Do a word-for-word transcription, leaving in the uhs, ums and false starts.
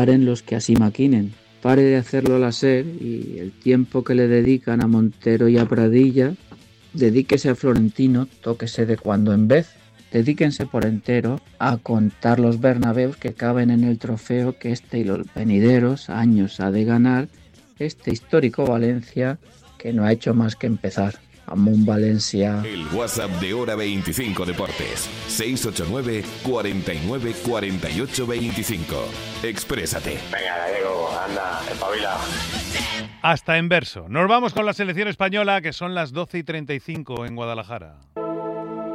paren los que así maquinen. Pare de hacerlo la SER y el tiempo que le dedican a Montero y a Pradilla, dedíquese a Florentino, tóquese de cuando en vez. Dedíquense por entero a contar los Bernabéus que caben en el trofeo que este y los venideros años ha de ganar este histórico Valencia que no ha hecho más que empezar. Amón Valencia. El WhatsApp de Hora veinticinco Deportes. seis ocho nueve, cuarenta y nueve, cuarenta y ocho, veinticinco. Exprésate. Venga, Gallego, anda, espabila. Hasta en verso. Nos vamos con la selección española, que son las doce y treinta y cinco en Guadalajara.